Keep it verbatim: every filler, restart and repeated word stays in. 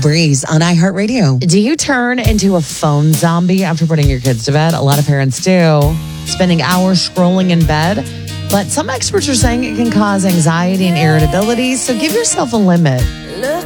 Breeze on iHeartRadio. Do you turn into a phone zombie after putting your kids to bed? A lot of parents do, spending hours scrolling in bed. But some experts are saying it can cause anxiety and irritability, so give yourself a limit.